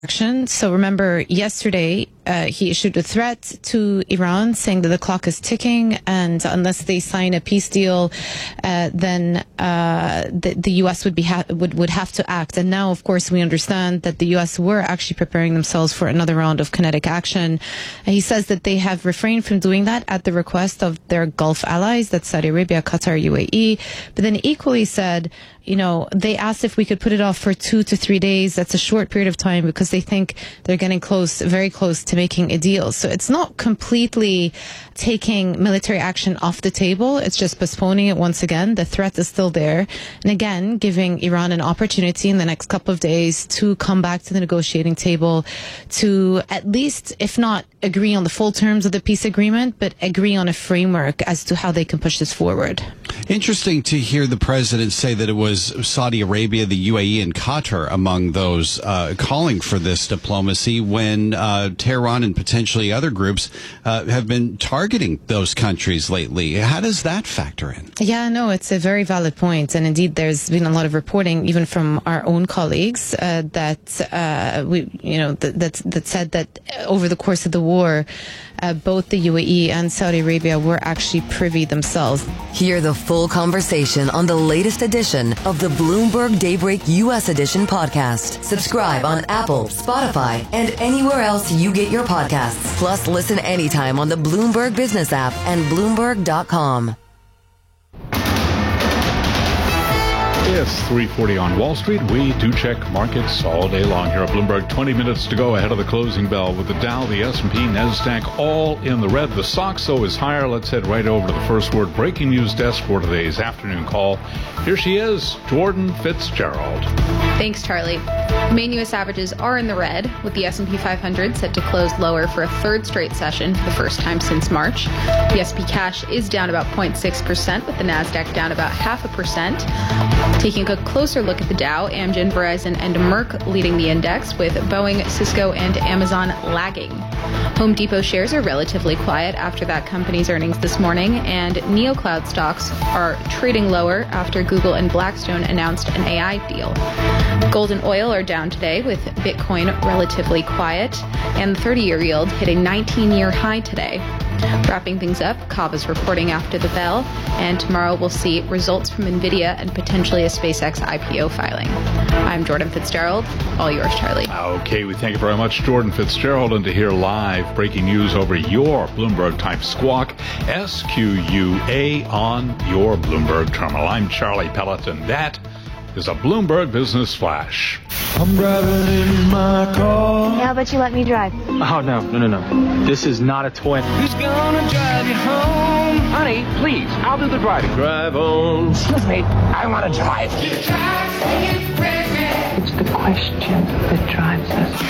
action. So remember, yesterday he issued a threat to Iran saying that the clock is ticking, and unless they sign a peace deal, then the U.S. would have to act. And now, of course, we understand that the U.S. were actually preparing themselves for another round of kinetic action. And he says that they have refrained from doing that at the request of their Gulf allies, that's Saudi Arabia, Qatar, UAE. But then equally said, they asked if we could put it off for 2 to 3 days. That's a short period of time because they think they're getting very close to making a deal. So it's not completely taking military action off the table. It's just postponing it once again. The threat is still there. And again, giving Iran an opportunity in the next couple of days to come back to the negotiating table to at least, if not agree on the full terms of the peace agreement, but agree on a framework as to how they can push this forward. Interesting to hear the president say that it was Saudi Arabia, the UAE, and Qatar among those calling for this diplomacy when Tehran and potentially other groups have been targeting those countries lately. How does that factor in? Yeah, no, it's a very valid point. And indeed, there's been a lot of reporting, even from our own colleagues, that said that over the course of the war, both the UAE and Saudi Arabia were actually privy themselves. Hear the full conversation on the latest edition of the Bloomberg Daybreak U.S. Edition podcast. Subscribe on Apple, Spotify, and anywhere else you get your podcasts. Plus, listen anytime on the Bloomberg Business app and Bloomberg.com. It's 3:40 on Wall Street. We do check markets all day long here at Bloomberg. 20 minutes to go ahead of the closing bell with the Dow, the S&P, NASDAQ all in the red. The SOX, though, is higher. Let's head right over to the first word breaking news desk for today's afternoon call. Here she is, Jordan Fitzgerald. Thanks, Charlie. Main U.S. averages are in the red, with the S&P 500 set to close lower for a third straight session for the first time since March. The S&P cash is down about 0.6%, with the NASDAQ down about 0.5%. Taking a closer look at the Dow, Amgen, Verizon, and Merck leading the index, with Boeing, Cisco, and Amazon lagging. Home Depot shares are relatively quiet after that company's earnings this morning, and NeoCloud stocks are trading lower after Google and Blackstone announced an AI deal. Gold and oil are down today, with Bitcoin relatively quiet, and the 30-year yield hitting 19-year high today. Wrapping things up, Kava's reporting after the bell, and tomorrow we'll see results from NVIDIA and potentially a SpaceX IPO filing. I'm Jordan Fitzgerald. All yours, Charlie. Okay, we thank you very much, Jordan Fitzgerald, and to hear live breaking news over your Bloomberg-type squawk, SQUA on your Bloomberg terminal. I'm Charlie Pelleton. That is a Bloomberg Business Flash. I'm driving in my car. How about you let me drive? Oh, no. This is not a toy. Who's gonna drive you home? Honey, please, I'll do the driving. Drive on. Excuse me, I want to drive. It's the question that drives us.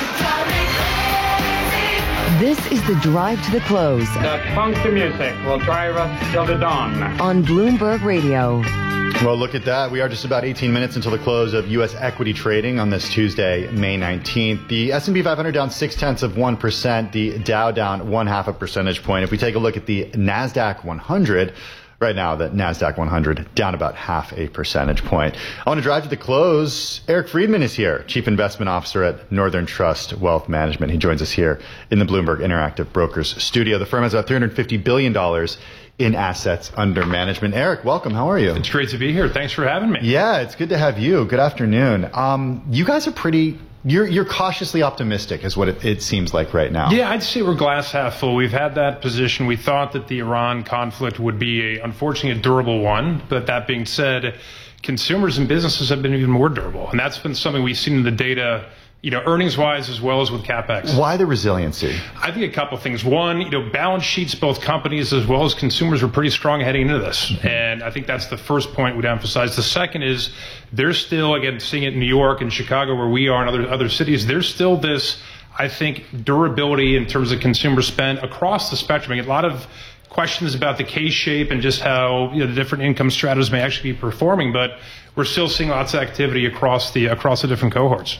This is the drive to the close. The funky music will drive us till the dawn. On Bloomberg Radio. Well, look at that. We are just about 18 minutes until the close of U.S. equity trading on this Tuesday, May 19th. The S&P 500 down 0.6%. The Dow down 0.5 percentage point. If we take a look at the NASDAQ 100, right now the NASDAQ 100 down about 0.5 percentage point. I want to drive to the close. Eric Friedman is here, Chief Investment Officer at Northern Trust Wealth Management. He joins us here in the Bloomberg Interactive Brokers studio. The firm has about $350 billion in assets under management. Eric, welcome. How are you? It's great to be here. Thanks for having me. Yeah, it's good to have you. Good afternoon. You guys are you're cautiously optimistic is what it seems like right now. Yeah, I'd say we're glass half full. We've had that position. We thought that the Iran conflict would be unfortunately a durable one. But that being said, consumers and businesses have been even more durable. And that's been something we've seen in the data, earnings-wise as well as with CapEx. Why the resiliency? I think a couple of things. One, balance sheets, both companies as well as consumers were pretty strong heading into this. Mm-hmm. And I think that's the first point we'd emphasize. The second is there's still, again, seeing it in New York and Chicago where we are and other cities, there's still this, I think, durability in terms of consumer spend across the spectrum. A lot of questions about the K-shape and just how the different income stratas may actually be performing, but we're still seeing lots of activity across the different cohorts.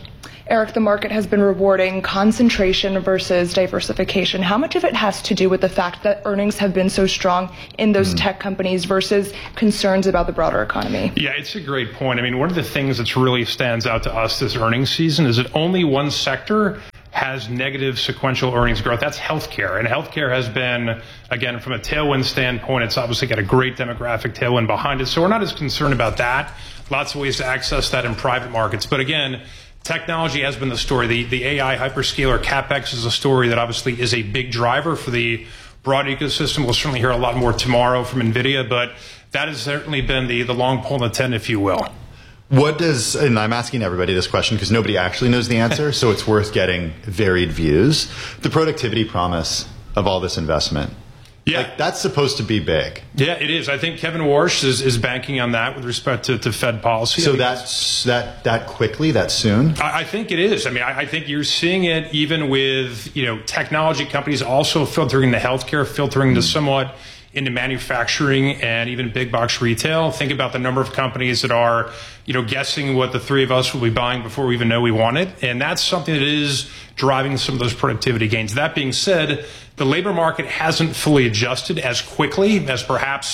Eric, the market has been rewarding concentration versus diversification. How much of it has to do with the fact that earnings have been so strong in those tech companies versus concerns about the broader economy? Yeah, it's a great point. I mean, one of the things that really stands out to us this earnings season is that only one sector has negative sequential earnings growth. That's healthcare. And healthcare has been, again, from a tailwind standpoint, it's obviously got a great demographic tailwind behind it. So we're not as concerned about that. Lots of ways to access that in private markets. But again, technology has been the story. The AI hyperscaler CapEx is a story that obviously is a big driver for the broad ecosystem. We'll certainly hear a lot more tomorrow from NVIDIA, but that has certainly been the long pole in the tent, if you will. What does, and I'm asking everybody this question because nobody actually knows the answer, so it's worth getting varied views. The productivity promise of all this investment. Yeah. Like, that's supposed to be big. Yeah, it is. I think Kevin Warsh is banking on that with respect to Fed policy. So that's that quickly, that soon? I think it is. I mean, I think you're seeing it even with, technology companies also filtering into healthcare, filtering to somewhat into manufacturing and even big box retail. Think about the number of companies that are, guessing what the three of us will be buying before we even know we want it. And that's something that is driving some of those productivity gains. That being said, the labor market hasn't fully adjusted as quickly as perhaps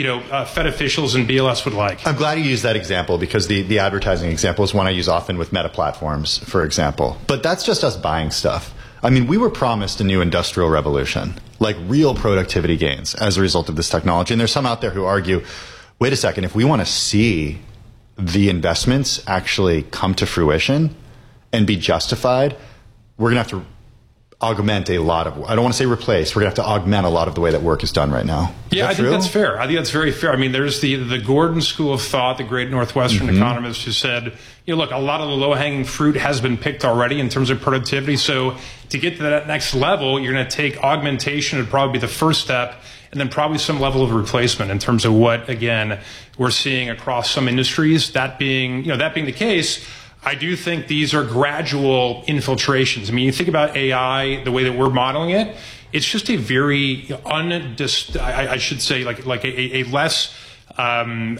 Fed officials and BLS would like. I'm glad you used that example because the advertising example is one I use often with Meta Platforms, for example. But that's just us buying stuff. I mean, we were promised a new industrial revolution, like real productivity gains as a result of this technology. And there's some out there who argue, wait a second, if we want to see the investments actually come to fruition and be justified, we're going to have to augment a lot of, I don't want to say replace, we're going to have to augment a lot of the way that work is done right now. Yeah, I think that's fair. I think that's very fair. I mean, there's the Gordon School of Thought, the great Northwestern economist who said, look, a lot of the low-hanging fruit has been picked already in terms of productivity. So to get to that next level, you're going to take augmentation would probably be the first step, and then probably some level of replacement in terms of what, again, we're seeing across some industries. That being the case, I do think these are gradual infiltrations. I mean, you think about AI, the way that we're modeling it, it's just a very I should say like a less kind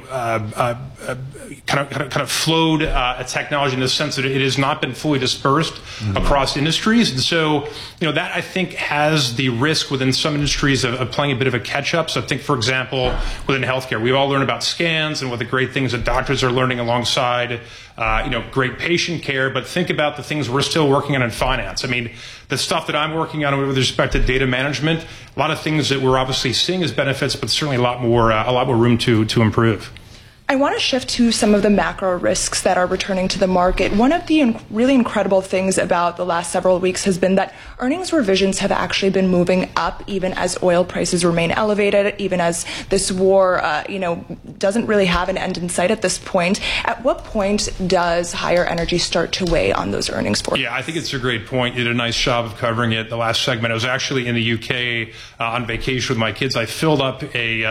of flowed technology in the sense that it has not been fully dispersed across industries. And so, that I think has the risk within some industries of playing a bit of a catch up. So I think, for example, within healthcare, we all learn about scans and what the great things that doctors are learning alongside, great patient care. But think about the things we're still working on in finance. I mean, the stuff that I'm working on with respect to data management, a lot of things that we're obviously seeing as benefits, but certainly a lot more room to improve. I want to shift to some of the macro risks that are returning to the market. One of the really incredible things about the last several weeks has been that earnings revisions have actually been moving up, even as oil prices remain elevated, even as this war, doesn't really have an end in sight at this point. At what point does higher energy start to weigh on those earnings forecasts? Yeah, I think it's a great point. You did a nice job of covering it. The last segment, I was actually in the UK on vacation with my kids. I filled up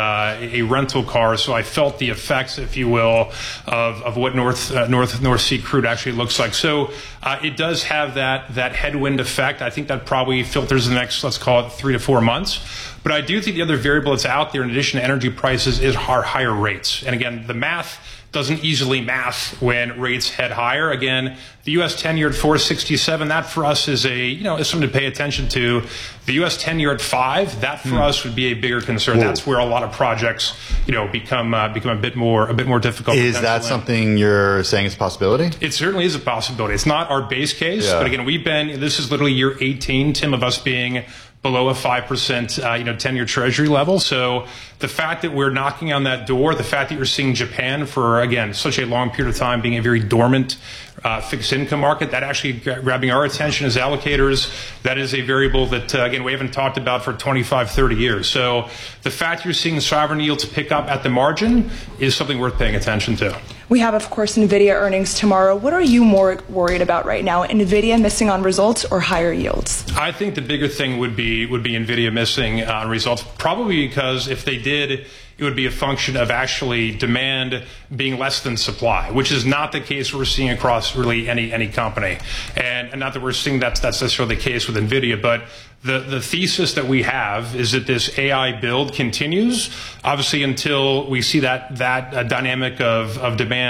a rental car, so I felt the effects, if you will, of what North Sea crude actually looks like. So it does have that headwind effect. I think that probably filters the next, let's call it 3 to 4 months. But I do think the other variable that's out there in addition to energy prices is our higher rates. And again, the math doesn't easily math when rates head higher. Again, the U.S. 10-year at 4.67, that for us is is something to pay attention to. The U.S. 10-year at 5, that for us would be a bigger concern. Whoa. That's where a lot of projects, become a bit more difficult. Is that something you're saying is a possibility? It certainly is a possibility. It's not our base case, but again, this is literally year 18, Tim, of us being below a 5%, 10-year Treasury level. So the fact that we're knocking on that door, the fact that you're seeing Japan for, again, such a long period of time being a very dormant fixed income market, that actually grabbing our attention as allocators, that is a variable that, again, we haven't talked about for 25, 30 years. So the fact you're seeing sovereign yields pick up at the margin is something worth paying attention to. We have, of course, NVIDIA earnings tomorrow. What are you more worried about right now? NVIDIA missing on results or higher yields? I think the bigger thing would be NVIDIA missing on results, probably because if they did, it would be a function of actually demand being less than supply, which is not the case we're seeing across really any company. And not that we're seeing that's necessarily the case with NVIDIA, but the thesis that we have is that this AI build continues, obviously, until we see that dynamic of demand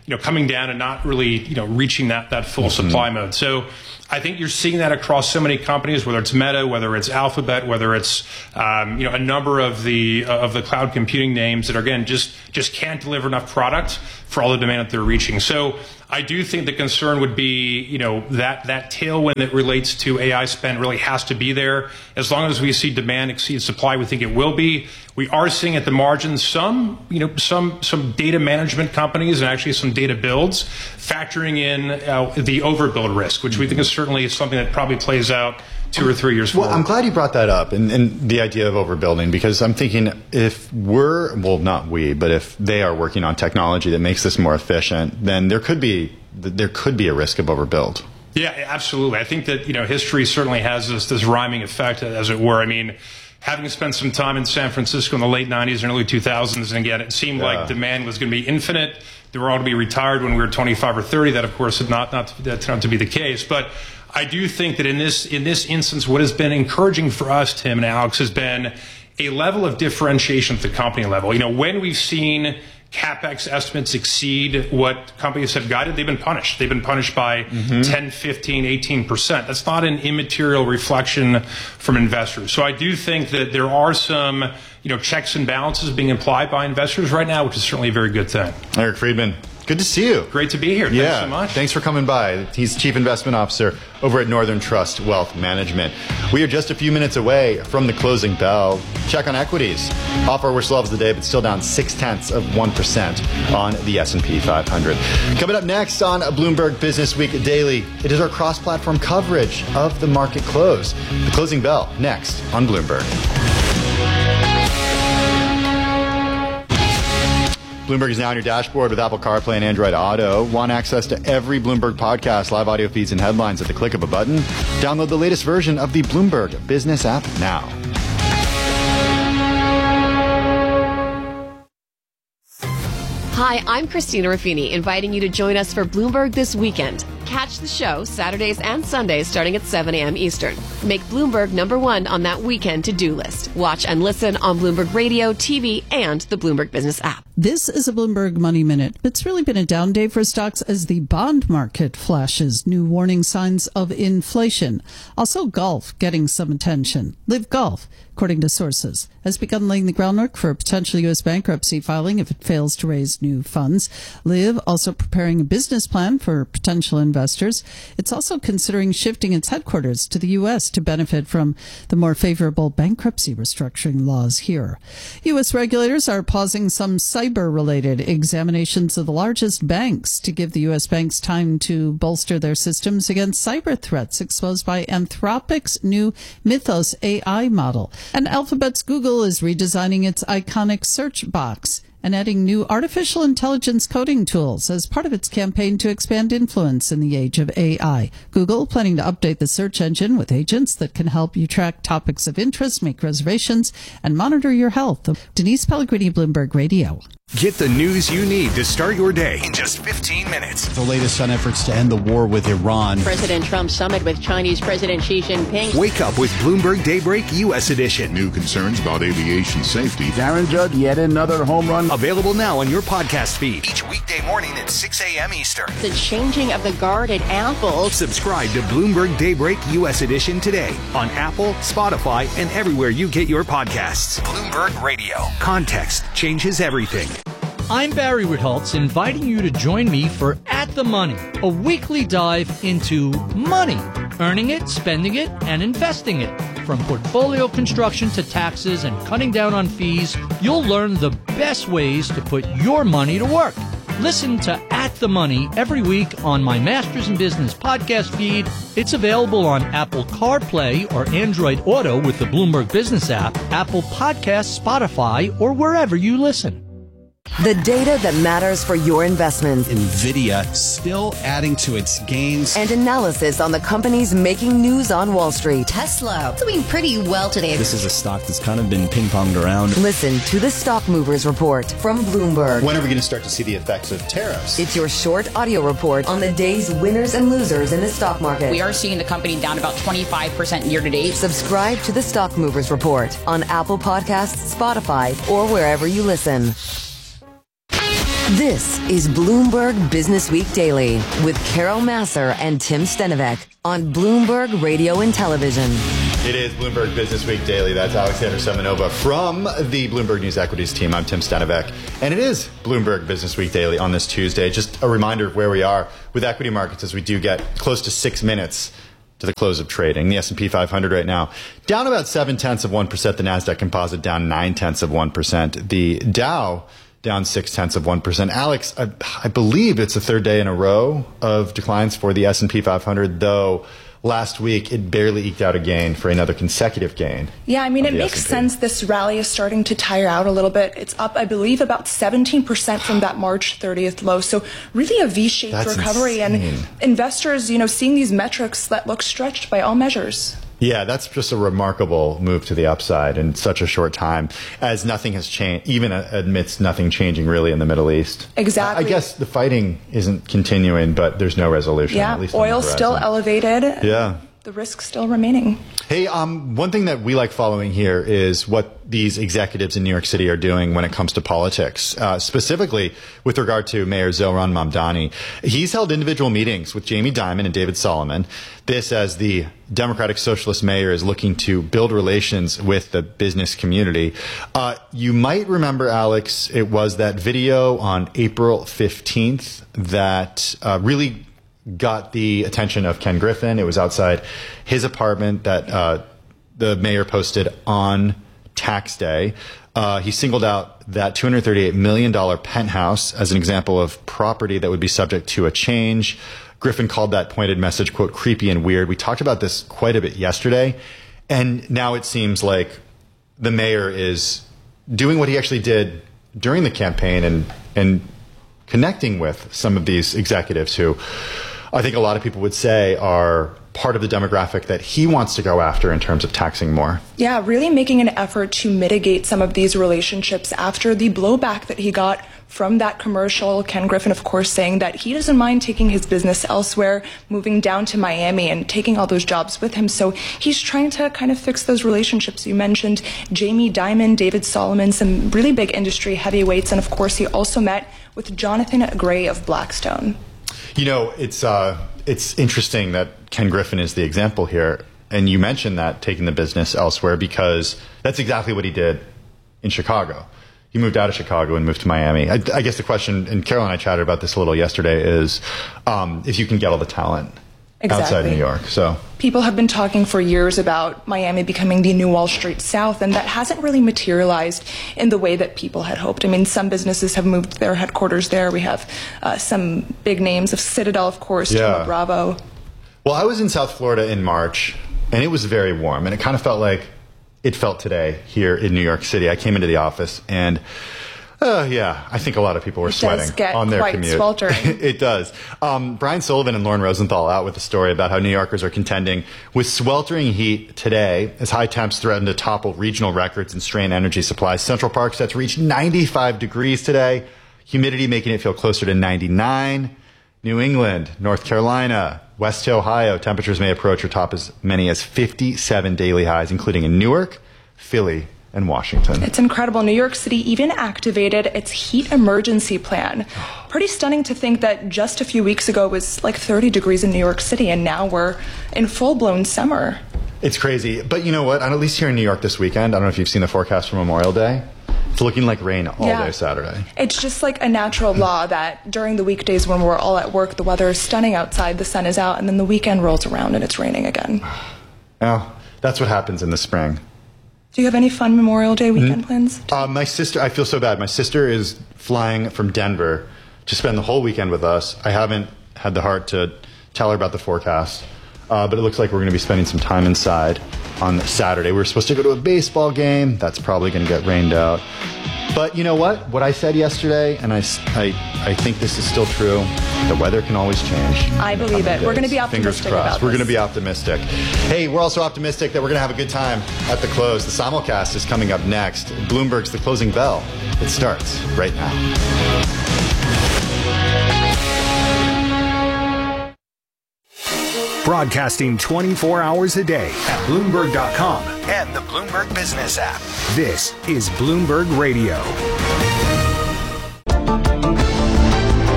coming down and not really, reaching that full supply mode. So I think you're seeing that across so many companies, whether it's Meta, whether it's Alphabet, whether it's a number of the cloud computing names that are, again, just can't deliver enough product for all the demand that they're reaching. So I do think the concern would be, that tailwind that relates to AI spend really has to be there. As long as we see demand exceed supply, we think it will be. We are seeing at the margin some data management companies and actually some data builds factoring in the overbuild risk, which we think is certainly something that probably plays out 2 or 3 years forward. Well, I'm glad you brought that up and the idea of overbuilding, because I'm thinking if not we, but if they are working on technology that makes this more efficient, then there could be a risk of overbuild. Yeah, absolutely. I think that, history certainly has this rhyming effect, as it were. I mean, having spent some time in San Francisco in the late 90s and early 2000s, and again, it seemed like demand was going to be infinite. They were all to be retired when we were 25 or 30. That, of course, not turned out to be the case. But I do think that in this instance, what has been encouraging for us, Tim and Alex, has been a level of differentiation at the company level. When we've seen CapEx estimates exceed what companies have guided, they've been punished. They've been punished by 10, 15, 18%. That's not an immaterial reflection from investors. So I do think that there are some, checks and balances being applied by investors right now, which is certainly a very good thing. Eric Friedman, good to see you. Great to be here. Thanks so much. Thanks for coming by. He's Chief Investment Officer over at Northern Trust Wealth Management. We are just a few minutes away from the closing bell. Check on equities. Off our worst levels of the day, but still down 0.6% on the S&P 500. Coming up next on Bloomberg Business Week Daily, it is our cross-platform coverage of the market close. The closing bell next on Bloomberg. Bloomberg is now on your dashboard with Apple CarPlay and Android Auto. Want access to every Bloomberg podcast, live audio feeds, and headlines at the click of a button? Download the latest version of the Bloomberg Business app now. Hi, I'm Christina Ruffini, inviting you to join us for Bloomberg This Weekend. Catch the show Saturdays and Sundays starting at 7 a.m. Eastern. Make Bloomberg #1 on that weekend to-do list. Watch and listen on Bloomberg Radio, TV, and the Bloomberg Business app. This is a Bloomberg Money Minute. It's really been a down day for stocks as the bond market flashes new warning signs of inflation. Also, golf getting some attention. Live Golf, according to sources, has begun laying the groundwork for a potential U.S. bankruptcy filing if it fails to raise new funds. Live also preparing a business plan for potential investors. It's also considering shifting its headquarters to the U.S. to benefit from the more favorable bankruptcy restructuring laws here. U.S. regulators are pausing some cyber-related examinations of the largest banks to give the U.S. banks time to bolster their systems against cyber threats exposed by Anthropic's new Mythos AI model. And Alphabet's Google is redesigning its iconic search box and adding new artificial intelligence coding tools as part of its campaign to expand influence in the age of AI. Google planning to update the search engine with agents that can help you track topics of interest, make reservations, and monitor your health. Denise Pellegrini, Bloomberg Radio. Get the news you need to start your day in just 15 minutes. The latest on efforts to end the war with Iran. President Trump summit with Chinese President Xi Jinping. Wake up with Bloomberg Daybreak U.S. edition. New concerns about aviation safety. Darren Judd, yet another home run. Available now on your podcast feed. Each weekday morning at 6 a.m. Eastern. The changing of the guard at Apple. Subscribe to Bloomberg Daybreak U.S. edition today on Apple, Spotify, and everywhere you get your podcasts. Bloomberg Radio. Context changes everything. I'm Barry Ritholtz, inviting you to join me for At the Money, a weekly dive into money, earning it, spending it, and investing it. From portfolio construction to taxes and cutting down on fees, you'll learn the best ways to put your money to work. Listen to At the Money every week on my Masters in Business podcast feed. It's available on Apple CarPlay or Android Auto with the Bloomberg Business app, Apple Podcasts, Spotify, or wherever you listen. The data that matters for your investments. NVIDIA still adding to its gains. And analysis on the companies making news on Wall Street. Tesla doing pretty well today. This is a stock that's kind of been ping-ponged around. Listen to the Stock Movers Report from Bloomberg. When are we going to start to see the effects of tariffs? It's your short audio report on the day's winners and losers in the stock market. We are seeing the company down about 25% year to date. Subscribe to the Stock Movers Report on Apple Podcasts, Spotify, or wherever you listen. This is Bloomberg Business Week Daily with Carol Massar and Tim Stenivek on Bloomberg Radio and Television. It is Bloomberg Business Week Daily. That's Alexander Semenova from the Bloomberg News Equities team. I'm Tim Stenivek. And it is Bloomberg Business Week Daily on this Tuesday. Just a reminder of where we are with equity markets as we do get close to 6 minutes to the close of trading. The S&P 500 right now down about 0.7%. The NASDAQ Composite down 0.9%. The Dow down 0.6%. Alex, I believe it's the third day in a row of declines for the S&P 500, though last week it barely eked out a gain for another consecutive gain. Yeah, I mean, it makes S&P. sense. This rally is starting to tire out a little bit. It's up, I believe, about 17% from that March 30th low. So really a V-shaped That's recovery. insane. And investors, seeing these metrics that look stretched by all measures. Yeah, that's just a remarkable move to the upside in such a short time, as nothing has changed, even amidst nothing changing really in the Middle East. Exactly. I guess the fighting isn't continuing, but there's no resolution. Yeah, at least on the oil still horizon. elevated. Yeah. The risk still remaining. Hey, one thing that we like following here is what these executives in New York City are doing when it comes to politics, specifically with regard to Mayor Zohran Mamdani. He's held individual meetings with Jamie Dimon and David Solomon. This as the Democratic Socialist mayor is looking to build relations with the business community. You might remember, Alex, it was that video on April 15th that really got the attention of Ken Griffin. It was outside his apartment that the mayor posted on tax day. He singled out that $238 million penthouse as an example of property that would be subject to a change. Griffin called that pointed message, quote, creepy and weird. We talked about this quite a bit yesterday. And now it seems like the mayor is doing what he actually did during the campaign and connecting with some of these executives who I think a lot of people would say are part of the demographic that he wants to go after in terms of taxing more. Yeah, really making an effort to mitigate some of these relationships after the blowback that he got from that commercial. Ken Griffin, of course, saying that he doesn't mind taking his business elsewhere, moving down to Miami and taking all those jobs with him. So he's trying to kind of fix those relationships. You mentioned Jamie Dimon, David Solomon, some really big industry heavyweights. And of course, he also met with Jonathan Gray of Blackstone. It's interesting that Ken Griffin is the example here. And you mentioned that taking the business elsewhere because that's exactly what he did in Chicago. He moved out of Chicago and moved to Miami. I guess the question, and Carol and I chatted about this a little yesterday, is if you can get all the talent outside New York. So people have been talking for years about Miami becoming the new Wall Street South, and that hasn't really materialized in the way that people had hoped. I mean, some businesses have moved their headquarters there. We have some big names of Citadel, of course, Thoma Bravo. Well, I was in South Florida in March, and it was very warm, and it kind of felt like it felt today here in New York City. I came into the office, and I think a lot of people were sweating on their commute. Sweltering. It does. Brian Sullivan and Lauren Rosenthal out with a story about how New Yorkers are contending with sweltering heat today as high temps threaten to topple regional records and strain energy supplies. Central Park set to reach 95 degrees today. Humidity making it feel closer to 99. New England, North Carolina, West Ohio, temperatures may approach or top as many as 57 daily highs, including in Newark, Philly, and Washington. It's incredible. New York City even activated its heat emergency plan. Pretty stunning to think that just a few weeks ago it was like 30 degrees in New York City, and now we're in full-blown summer. It's crazy. But you know what? At least here in New York this weekend, I don't know if you've seen the forecast for Memorial Day. It's looking like rain all day Saturday. It's just like a natural law that during the weekdays when we're all at work, the weather is stunning outside, the sun is out, and then the weekend rolls around and it's raining again. Well, that's what happens in the spring. Do you have any fun Memorial Day weekend plans? My sister, I feel so bad. My sister is flying from Denver to spend the whole weekend with us. I haven't had the heart to tell her about the forecast, but it looks like we're going to be spending some time inside on Saturday. We were supposed to go to a baseball game. That's probably going to get rained out. But you know what? What I said yesterday, and I think this is still true, the weather can always change. I believe it. We're going to be optimistic about this. We're going to be optimistic. Hey, we're also optimistic that we're going to have a good time at the close. The simulcast is coming up next. Bloomberg's The Closing Bell. It starts right now. Broadcasting 24 hours a day at Bloomberg.com and the Bloomberg Business app. This is Bloomberg Radio.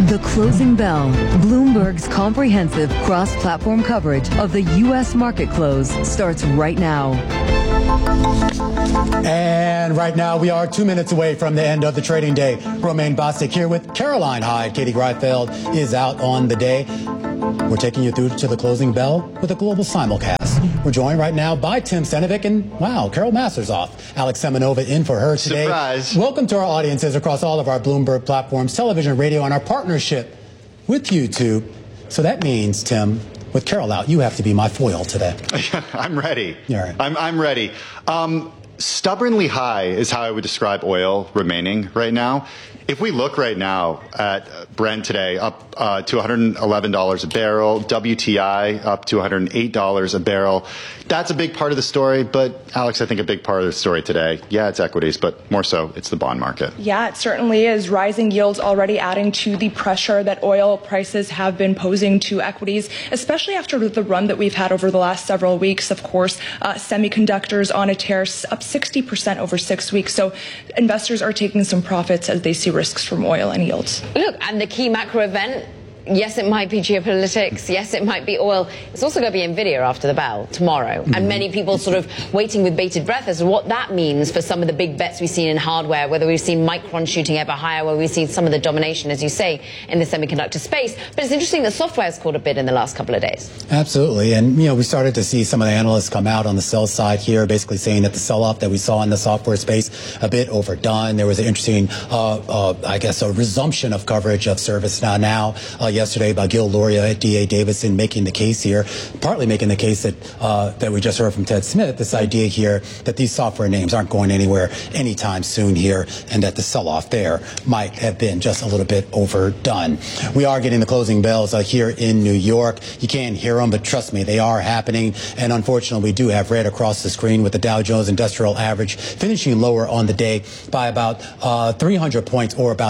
The Closing Bell, Bloomberg's comprehensive cross-platform coverage of the U.S. market close, starts right now. And right now, we are 2 minutes away from the end of the trading day. Romaine Bostic here with Caroline Hyde. Katie Greifeld is out on the day. We're taking you through to the Closing Bell with a global simulcast. We're joined right now by Tim Senovic and, wow, Carol Massersoff. Alex Semenova in for her today. Surprise. Welcome to our audiences across all of our Bloomberg platforms, television, radio, and our partnership with YouTube. So that means, Tim, with Carol out, you have to be my foil today. I'm ready. All right. I'm ready. Stubbornly high is how I would describe oil remaining right now. If we look right now at Brent today, up to $111 a barrel, WTI up to $108 a barrel, that's a big part of the story. But, Alex, I think a big part of the story today, yeah, it's equities, but more so, it's the bond market. Yeah, it certainly is. Rising yields already adding to the pressure that oil prices have been posing to equities, especially after the run that we've had over the last several weeks. Of course, semiconductors on a tear, up 60% over 6 weeks. So investors are taking some profits as they see risks from oil and yields. Look, and the key macro event, yes, it might be geopolitics. Yes, it might be oil. It's also going to be Nvidia after the bell tomorrow. Mm-hmm. And many people sort of waiting with bated breath as to what that means for some of the big bets we've seen in hardware, whether we've seen Micron shooting ever higher, where we've seen some of the domination, as you say, in the semiconductor space. But it's interesting that software's caught a bid in the last couple of days. Absolutely. And, we started to see some of the analysts come out on the sell side here, basically saying that the sell-off that we saw in the software space, a bit overdone. There was an interesting, a resumption of coverage of ServiceNow now yesterday by Gil Luria at D.A. Davidson, making the case here, partly making the case that we just heard from Ted Smith, this idea here that these software names aren't going anywhere anytime soon here, and that the sell-off there might have been just a little bit overdone. We are getting the closing bells here in New York. You can't hear them, but trust me, they are happening. And unfortunately, we do have red across the screen with the Dow Jones Industrial Average finishing lower on the day by about 300 points, or about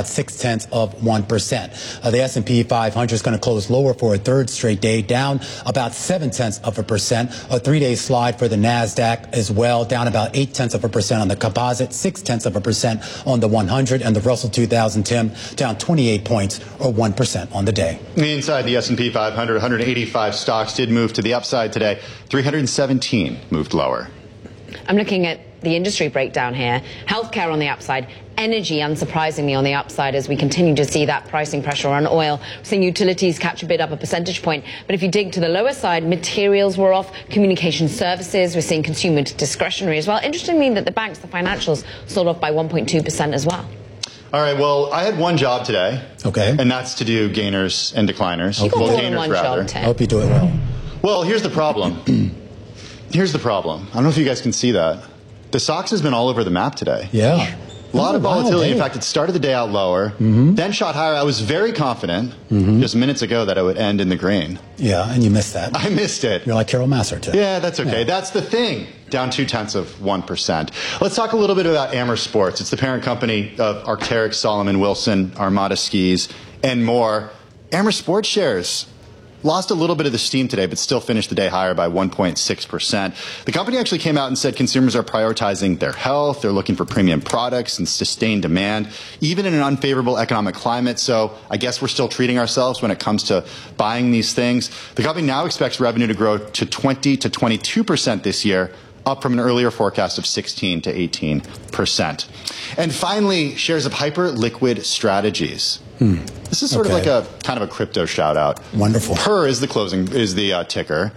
0.6%. The S&P 500 is going to close lower for a third straight day, down about 0.7%. A 3-day slide for the NASDAQ as well, down about 0.8% on the composite, 0.6% on the 100, and the Russell 2000, Tim, down 28 points, or 1% on the day. Inside the S&P 500, 185 stocks did move to the upside today. 317 moved lower. I'm looking at the industry breakdown here. Healthcare on the upside. Energy, unsurprisingly, on the upside as we continue to see that pricing pressure on oil. We're seeing utilities catch a bit up a percentage point. But if you dig to the lower side, materials were off, communication services, we're seeing consumer discretionary as well. Interestingly, that the banks, the financials, sold off by 1.2% as well. All right, well, I had one job today. Okay. And that's to do gainers and decliners. You got more than one job, Ted. I hope you do it well. Well, here's the problem. Here's the problem. I don't know if you guys can see that. The SOX has been all over the map today. Yeah. A lot of volatility. In fact, it started the day out lower, then shot higher. I was very confident just minutes ago that it would end in the green. Yeah, and you missed that. I missed it. You're like Carol Masser today. Yeah, that's okay. Yeah. That's the thing. Down 0.2%. Let's talk a little bit about Amer Sports. It's the parent company of Arc'teryx, Solomon Wilson, Armada Skis, and more. Amer Sports shares lost a little bit of the steam today, but still finished the day higher by 1.6%. The company actually came out and said consumers are prioritizing their health. They're looking for premium products and sustained demand, even in an unfavorable economic climate. So I guess we're still treating ourselves when it comes to buying these things. The company now expects revenue to grow to 20 to 22% this year, up from an earlier forecast of 16 to 18%. And finally, shares of Hyperliquid Strategies. This is sort of like a kind of a crypto shout out. Wonderful. PER is the ticker.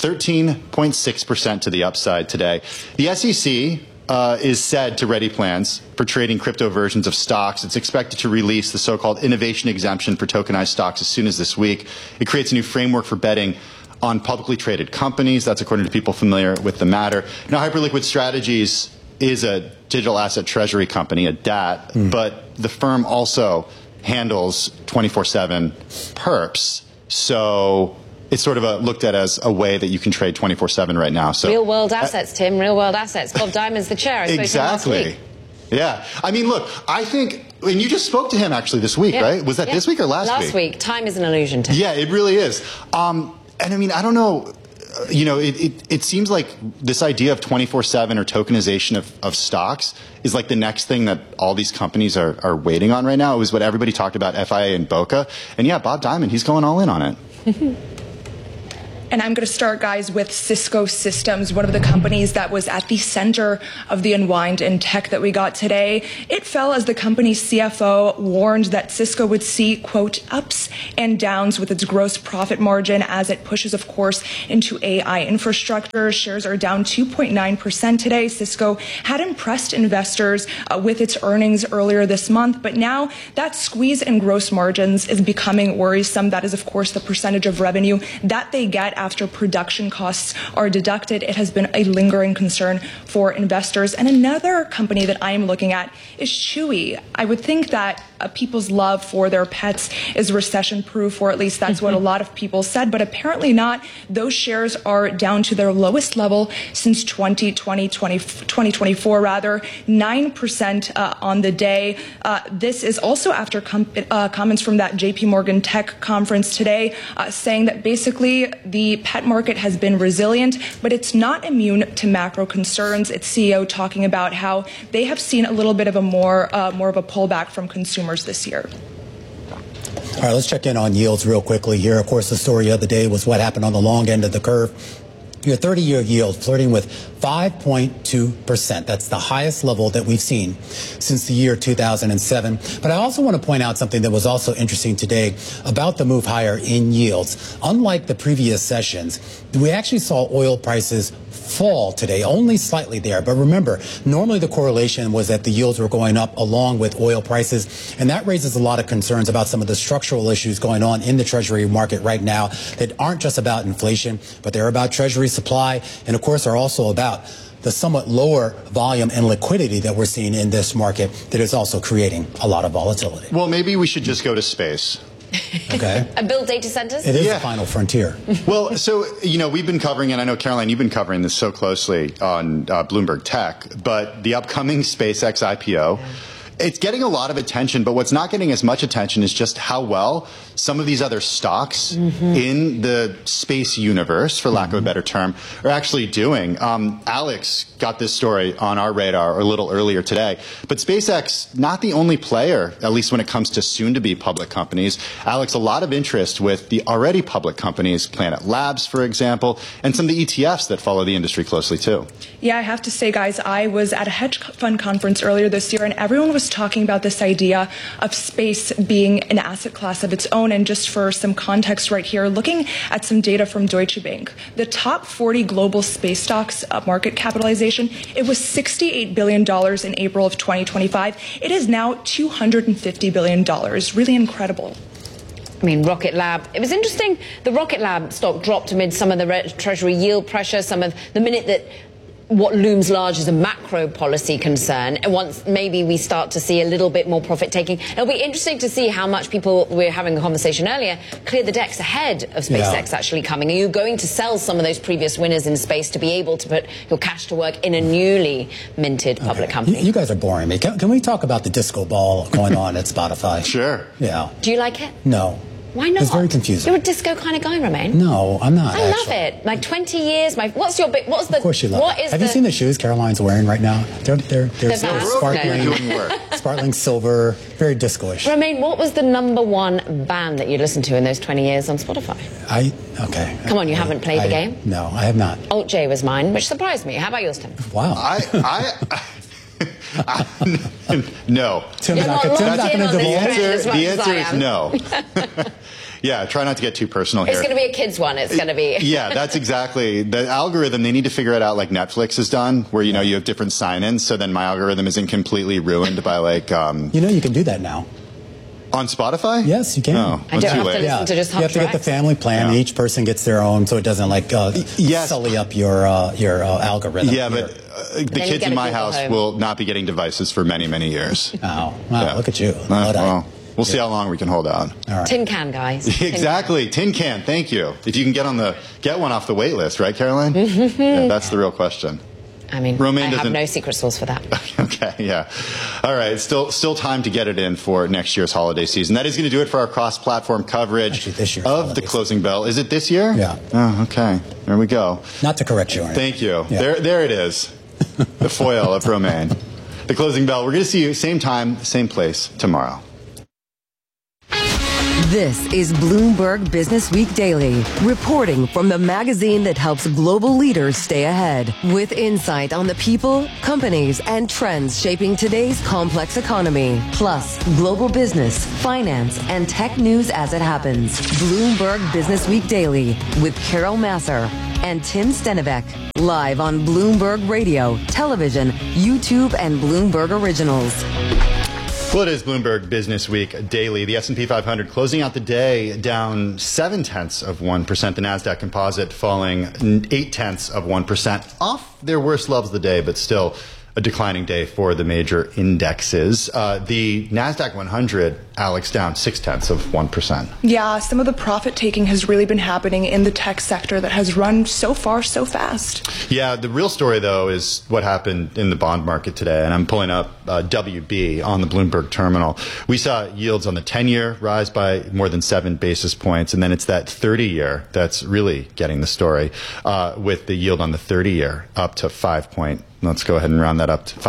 13.6% to the upside today. The SEC is said to ready plans for trading crypto versions of stocks. It's expected to release the so-called innovation exemption for tokenized stocks as soon as this week. It creates a new framework for betting on publicly traded companies. That's according to people familiar with the matter. Now, Hyperliquid Strategies is a digital asset treasury company, a DAT, but the firm also handles 24/7 perps. So it's sort of looked at as a way that you can trade 24/7 right now. So real world assets, Tim, real world assets. Bob Diamond's the chair. Exactly. Yeah. I mean, look, I think, and you just spoke to him actually this week, right? Was that this week or last week? Last week. Time is an illusion, Tim. Yeah, it really is. And I mean, I don't know, it seems like this idea of 24/7 or tokenization of stocks is like the next thing that all these companies are waiting on right now. It was what everybody talked about, FIA and Boca. And yeah, Bob Diamond, he's going all in on it. And I'm going to start, guys, with Cisco Systems, one of the companies that was at the center of the unwind in tech that we got today. It fell as the company's CFO warned that Cisco would see, quote, ups and downs with its gross profit margin as it pushes, of course, into AI infrastructure. Shares are down 2.9% today. Cisco had impressed investors with its earnings earlier this month, but now that squeeze in gross margins is becoming worrisome. That is, of course, the percentage of revenue that they get after production costs are deducted. It has been a lingering concern for investors. And another company that I am looking at is Chewy. I would think that people's love for their pets is recession-proof, or at least that's what a lot of people said, but apparently not. Those shares are down to their lowest level since 2024, 9% on the day. This is also after comments from that JP Morgan Tech conference today saying that basically the pet market has been resilient, but it's not immune to macro concerns. Its CEO talking about how they have seen a little bit of a more of a pullback from consumers this year. All right, let's check in on yields real quickly here. Of course, the story of the day was what happened on the long end of the curve. Your 30-year yield flirting with 5.2%. That's the highest level that we've seen since the year 2007. But I also want to point out something that was also interesting today about the move higher in yields. Unlike the previous sessions, we actually saw oil prices fall today, only slightly there. But remember, normally the correlation was that the yields were going up along with oil prices, and that raises a lot of concerns about some of the structural issues going on in the Treasury market right now that aren't just about inflation, but they're about Treasury supply, and of course are also about the somewhat lower volume and liquidity that we're seeing in this market that is also creating a lot of volatility. Well, maybe we should just go to space. Okay. And build data centers? It is the final frontier. Well, so, we've been covering, and I know, Caroline, you've been covering this so closely on Bloomberg Tech, but the upcoming SpaceX IPO, it's getting a lot of attention, but what's not getting as much attention is just how well some of these other stocks in the space universe, for lack of a better term, are actually doing. Alex got this story on our radar a little earlier today, but SpaceX, not the only player, at least when it comes to soon-to-be public companies. Alex, a lot of interest with the already public companies, Planet Labs, for example, and some of the ETFs that follow the industry closely, too. Yeah, I have to say, guys, I was at a hedge fund conference earlier this year, and everyone was talking about this idea of space being an asset class of its own. And just for some context right here, looking at some data from Deutsche Bank, the top 40 global space stocks market capitalization, it was $68 billion in April of 2025. It is now $250 billion. Really incredible. I mean, Rocket Lab. It was interesting. The Rocket Lab stock dropped amid some of the Treasury yield pressure, some of the minute that what looms large as a macro policy concern. And once maybe we start to see a little bit more profit taking, it'll be interesting to see how much people, we were having a conversation earlier, clear the decks ahead of SpaceX actually coming. Are you going to sell some of those previous winners in space to be able to put your cash to work in a newly minted public company? You guys are boring me. Can we talk about the disco ball going on at Spotify? Sure. Yeah. Do you like it? No. Why not? It's very confusing. You're a disco kind of guy, Romain. No, I'm not. I love it. Like 20 years. What's the? Of course you love it. Have you seen the shoes Caroline's wearing right now? They're sparkling silver, very disco-ish. Romain, what was the #1 band that you listened to in those 20 years on Spotify? Okay. Come on, you haven't played the game? No, I have not. Alt J was mine, which surprised me. How about yours, Tim? Wow. No. Tim's not going to divulge. The answer is no. Yeah, try not to get too personal here. It's going to be a kid's one. It's going to be. Yeah, that's exactly. The algorithm, they need to figure it out like Netflix has done, where, you have different sign-ins, so then my algorithm isn't completely ruined by like... you can do that now. On Spotify? Yes, you can. Oh, I don't have to listen to just you have to get the family plan. Yeah. Each person gets their own, so it doesn't sully up your algorithm. Yeah, but the kids in my house will not be getting devices for many, many years. Oh, wow, yeah. Look at you. We'll see how long we can hold out. All right. Tin can, guys. Exactly, tin can. Thank you. If you can get one off the wait list, right, Caroline? Yeah, that's the real question. I mean, Romaine I have no secret sauce for that. Okay, yeah. All right, still time to get it in for next year's holiday season. That is going to do it for our cross-platform coverage of the closing bell. Is it this year? Yeah. Oh, okay. There we go. Not to correct you, Arnie. Thank you. Yeah. There it is. The foil of Romaine. The closing bell. We're going to see you same time, same place tomorrow. This is Bloomberg Business Week Daily, reporting from the magazine that helps global leaders stay ahead, with insight on the people, companies, and trends shaping today's complex economy, plus global business, finance, and tech news as it happens. Bloomberg Business Week Daily with Carol Masser and Tim Stenivek, live on Bloomberg Radio, television, YouTube, and Bloomberg Originals. Well, it is Bloomberg Business Week Daily. The S&P 500 closing out the day down 0.7%. The NASDAQ Composite falling 0.8%, off their worst levels of the day, but still a declining day for the major indexes. The NASDAQ 100, Alex, down 0.6%. Yeah, some of the profit taking has really been happening in the tech sector that has run so far so fast. Yeah, the real story, though, is what happened in the bond market today. And I'm pulling up WB on the Bloomberg terminal. We saw yields on the 10-year rise by more than 7 basis points. And then it's that 30-year that's really getting the story, with the yield on the 30-year up to let's go ahead and round that up to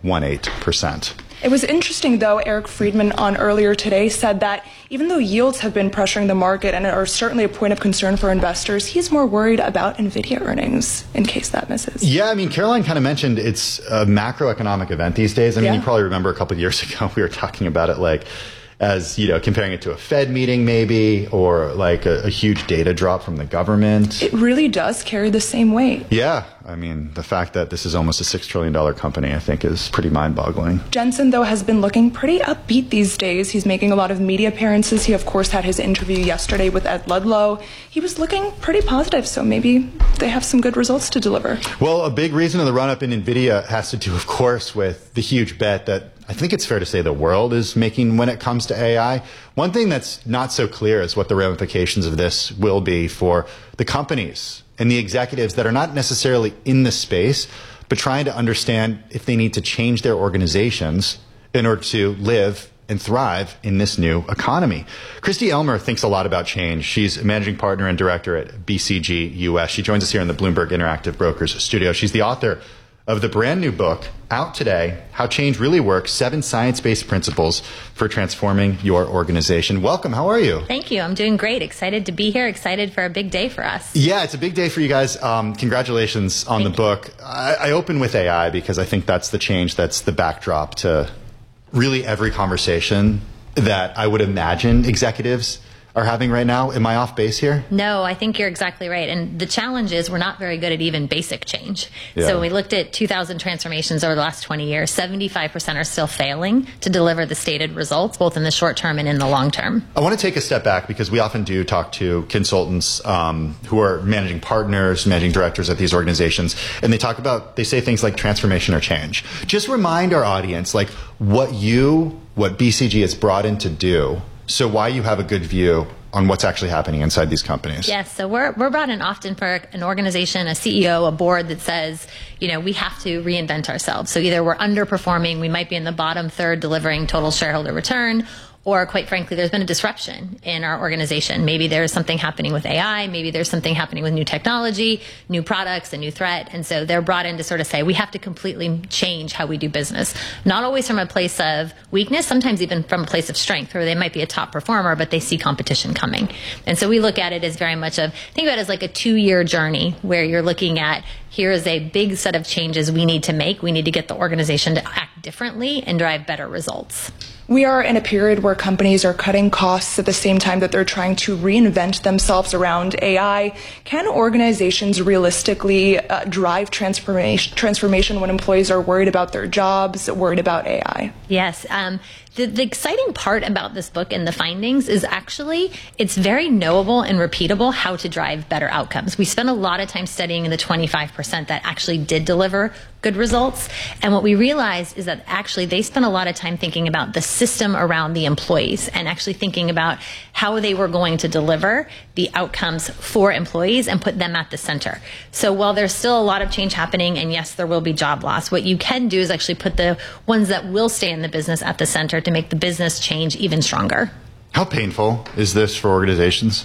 5.18%. It was interesting, though, Eric Friedman on earlier today said that even though yields have been pressuring the market and are certainly a point of concern for investors, he's more worried about NVIDIA earnings in case that misses. Yeah, I mean, Caroline kind of mentioned it's a macroeconomic event these days. I mean, you probably remember a couple of years ago we were talking about it like as, you know, comparing it to a Fed meeting maybe, or like a huge data drop from the government. It really does carry the same weight. Yeah. I mean, the fact that this is almost a $6 trillion company, I think, is pretty mind-boggling. Jensen, though, has been looking pretty upbeat these days. He's making a lot of media appearances. He, of course, had his interview yesterday with Ed Ludlow. He was looking pretty positive, so maybe they have some good results to deliver. Well, a big reason of the run-up in NVIDIA has to do, of course, with the huge bet that I think it's fair to say the world is making when it comes to AI. One thing that's not so clear is what the ramifications of this will be for the companies and the executives that are not necessarily in the space, but trying to understand if they need to change their organizations in order to live and thrive in this new economy. Christy Elmer thinks a lot about change. She's a managing partner and director at BCG US. She joins us here in the Bloomberg Interactive Brokers studio. She's the author of the brand new book out today, How Change Really Works, 7 Science-Based Principles for Transforming Your Organization. Welcome. How are you? Thank you. I'm doing great. Excited to be here. Excited for a big day for us. Yeah, it's a big day for you guys. Congratulations on the book. I open with AI because I think that's the change that's the backdrop to really every conversation that I would imagine executives are having right now. Am I off base here? No, I think you're exactly right. And the challenge is we're not very good at even basic change. Yeah. So when we looked at 2,000 transformations over the last 20 years, 75% are still failing to deliver the stated results, both in the short term and in the long term. I want to take a step back because we often do talk to consultants who are managing partners, managing directors at these organizations, and they say things like transformation or change. Just remind our audience, like what BCG has brought in to do, so why you have a good view on what's actually happening inside these companies. Yes, so we're brought in often for an organization, a CEO, a board that says, you know, we have to reinvent ourselves. So either we're underperforming, we might be in the bottom third delivering total shareholder return, or quite frankly, there's been a disruption in our organization. Maybe there's something happening with AI, maybe there's something happening with new technology, new products, a new threat. And so they're brought in to sort of say, we have to completely change how we do business. Not always from a place of weakness, sometimes even from a place of strength, where they might be a top performer, but they see competition coming. And so we look at it as very much think about it as like a 2-year journey where you're looking at, here is a big set of changes we need to make. We need to get the organization to act differently and drive better results. We are in a period where companies are cutting costs at the same time that they're trying to reinvent themselves around AI. Can organizations realistically drive transformation when employees are worried about their jobs, worried about AI? Yes. The exciting part about this book and the findings is actually it's very knowable and repeatable how to drive better outcomes. We spent a lot of time studying the 25% that actually did deliver good results. And what we realized is that actually they spent a lot of time thinking about the system around the employees and actually thinking about how they were going to deliver the outcomes for employees and put them at the center. So while there's still a lot of change happening, and yes, there will be job loss, what you can do is actually put the ones that will stay in the business at the center to make the business change even stronger. How painful is this for organizations?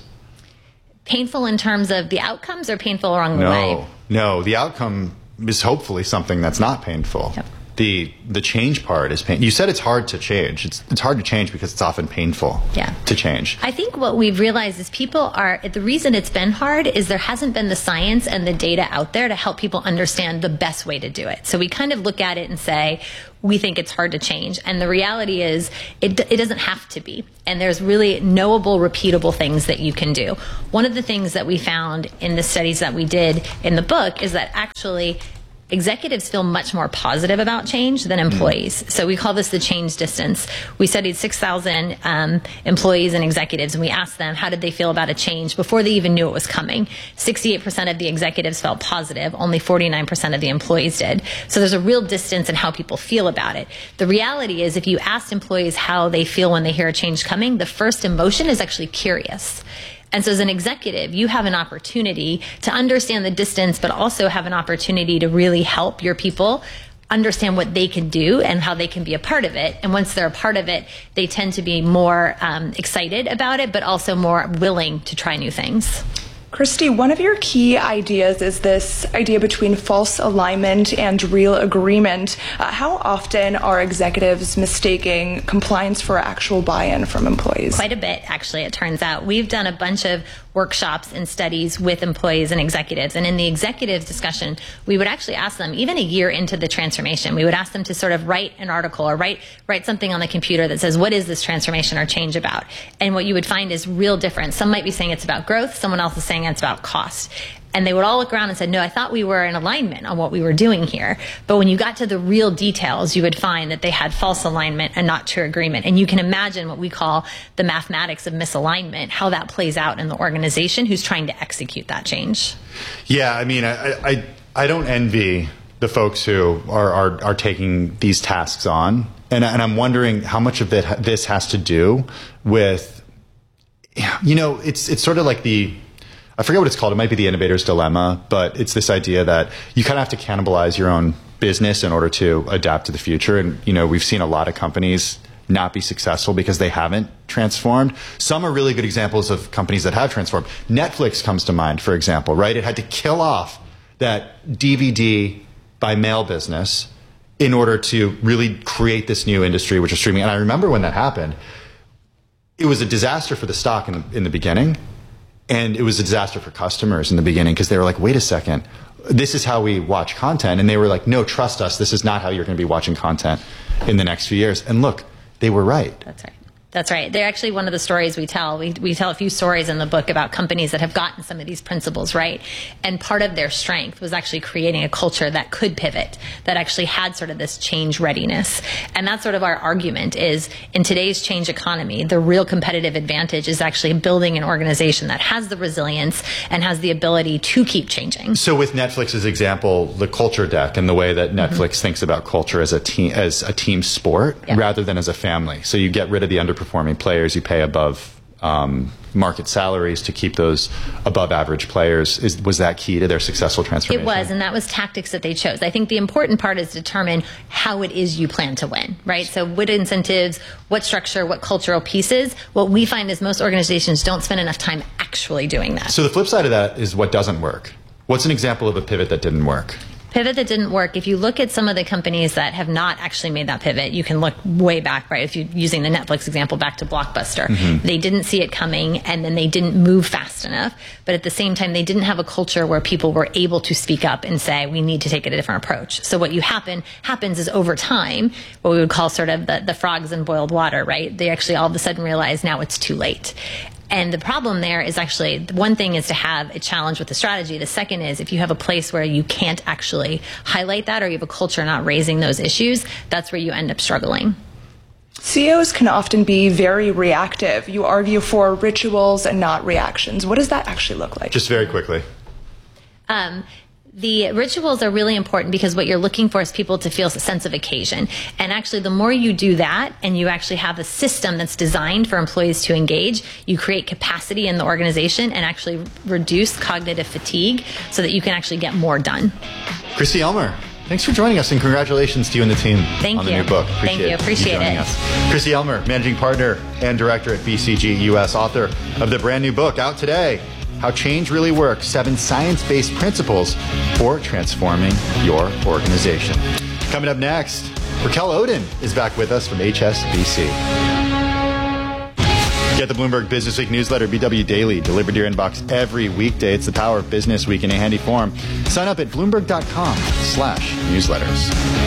Painful in terms of the outcomes, or painful along the way? No, the outcome is hopefully something that's not painful. Yep. The change part is pain. You said it's hard to change. It's hard to change because it's often painful to change. I think what we've realized is the reason it's been hard is there hasn't been the science and the data out there to help people understand the best way to do it. So we kind of look at it and say, we think it's hard to change. And the reality is it doesn't have to be. And there's really knowable, repeatable things that you can do. One of the things that we found in the studies that we did in the book is that actually executives feel much more positive about change than employees. So we call this the change distance. We studied 6,000 employees and executives, and we asked them how did they feel about a change before they even knew it was coming. 68% of the executives felt positive, only 49% of the employees did. So there's a real distance in how people feel about it. The reality is if you asked employees how they feel when they hear a change coming, the first emotion is actually curious. And so as an executive, you have an opportunity to understand the distance, but also have an opportunity to really help your people understand what they can do and how they can be a part of it. And once they're a part of it, they tend to be more excited about it, but also more willing to try new things. Christy, one of your key ideas is this idea between false alignment and real agreement. How often are executives mistaking compliance for actual buy-in from employees? Quite a bit, actually, it turns out. We've done a bunch of workshops and studies with employees and executives. And in the executive discussion, we would actually ask them, even a year into the transformation, we would ask them to sort of write an article or write something on the computer that says, what is this transformation or change about? And what you would find is real difference. Some might be saying it's about growth. Someone else is saying it's about cost. And they would all look around and say, no, I thought we were in alignment on what we were doing here. But when you got to the real details, you would find that they had false alignment and not true agreement. And you can imagine what we call the mathematics of misalignment, how that plays out in the organization who's trying to execute that change. Yeah, I mean, I don't envy the folks who are taking these tasks on. And I'm wondering how much of this has to do with, it's sort of like I forget what it's called. It might be the innovator's dilemma, but it's this idea that you kind of have to cannibalize your own business in order to adapt to the future. And, we've seen a lot of companies not be successful because they haven't transformed. Some are really good examples of companies that have transformed. Netflix comes to mind, for example, right? It had to kill off that DVD by mail business in order to really create this new industry, which is streaming. And I remember when that happened, it was a disaster for the stock in the beginning. And it was a disaster for customers in the beginning because they were like, wait a second, this is how we watch content. And they were like, no, trust us. This is not how you're going to be watching content in the next few years. And look, they were right. That's right. That's right. They're actually one of the stories we tell. We tell a few stories in the book about companies that have gotten some of these principles right. And part of their strength was actually creating a culture that could pivot, that actually had sort of this change readiness. And that's sort of our argument is in today's change economy, the real competitive advantage is actually building an organization that has the resilience and has the ability to keep changing. So with Netflix's example, the culture deck and the way that Netflix thinks about culture as a team sport rather than as a family. So you get rid of the underperforming players, you pay above market salaries to keep those above average players. Was that key to their successful transformation? It was, and that was tactics that they chose. I think the important part is to determine how it is you plan to win, right? So what incentives, what structure, what cultural pieces. What we find is most organizations don't spend enough time actually doing that. So the flip side of that is what doesn't work. What's an example of a pivot that didn't work? Pivot that didn't work. If you look at some of the companies that have not actually made that pivot, you can look way back, right? If you're using the Netflix example back to Blockbuster, they didn't see it coming and then they didn't move fast enough. But at the same time, they didn't have a culture where people were able to speak up and say, we need to take a different approach. So what happens is over time, what we would call sort of the frogs in boiled water, right? They actually all of a sudden realize now it's too late. And the problem there is actually, one thing is to have a challenge with the strategy. The second is if you have a place where you can't actually highlight that or you have a culture not raising those issues, that's where you end up struggling. CEOs can often be very reactive. You argue for rituals and not reactions. What does that actually look like? Just very quickly. The rituals are really important because what you're looking for is people to feel a sense of occasion. And actually, the more you do that and you actually have a system that's designed for employees to engage, you create capacity in the organization and actually reduce cognitive fatigue so that you can actually get more done. Kristi Elmer, thanks for joining us, and congratulations to you and the team on the new book. Appreciate it. Kristi Elmer, Managing Partner and Director at BCG US, author of the brand new book out today, How Change Really Works, 7 Science-Based Principles for Transforming Your Organization. Coming up next, Raquel Odin is back with us from HSBC. Get the Bloomberg Business Week newsletter, BW Daily, delivered to your inbox every weekday. It's the power of Business Week in a handy form. Sign up at Bloomberg.com/newsletters.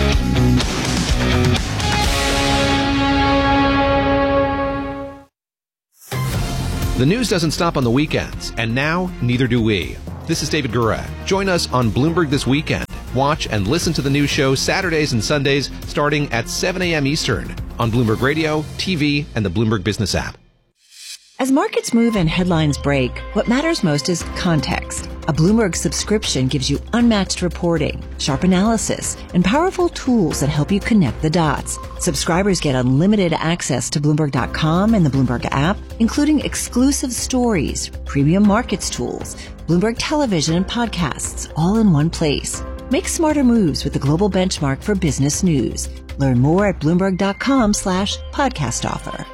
The news doesn't stop on the weekends, and now neither do we. This is David Gura. Join us on Bloomberg This Weekend. Watch and listen to the news show Saturdays and Sundays starting at 7 a.m. Eastern on Bloomberg Radio, TV, and the Bloomberg Business app. As markets move and headlines break, what matters most is context. A Bloomberg subscription gives you unmatched reporting, sharp analysis, and powerful tools that help you connect the dots. Subscribers get unlimited access to Bloomberg.com and the Bloomberg app, including exclusive stories, premium markets tools, Bloomberg television and podcasts, all in one place. Make smarter moves with the global benchmark for business news. Learn more at Bloomberg.com/podcast offer.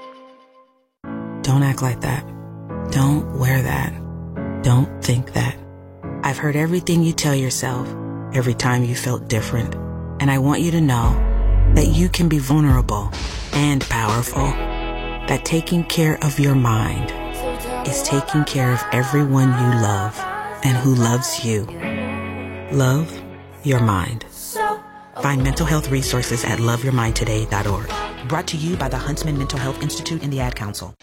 Don't act like that. Don't wear that. Don't think that. I've heard everything you tell yourself every time you felt different. And I want you to know that you can be vulnerable and powerful. That taking care of your mind is taking care of everyone you love and who loves you. Love your mind. Find mental health resources at loveyourmindtoday.org. Brought to you by the Huntsman Mental Health Institute and the Ad Council.